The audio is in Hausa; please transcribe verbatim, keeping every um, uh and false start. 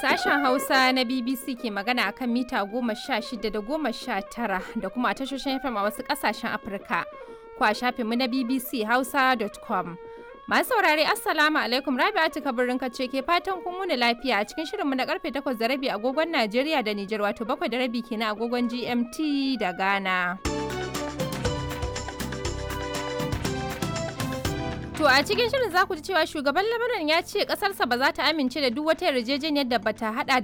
Sashen Hausa na B B C ke magana akan mita goma sha shida da goma sha tara da kuma a tashoshin F M a wasu ƙasashen Afirka. Ko a shafinmu na b b c hausa dot com. Masu saurare Assalamu alaikum, Rabi'atu Kabirin kace ke fatan kun wuni lafiya a cikin shirinmu na karfe takwas da rabi agogon Najeriya da Nijar, wato bakwai da rabi kenan agogon G M T da Ghana. To a cikin shirin za ku ji cewa shugaban Lebanon ya ce kasarsa ba za ta amince da duk wata yarjejeniyar da bata hada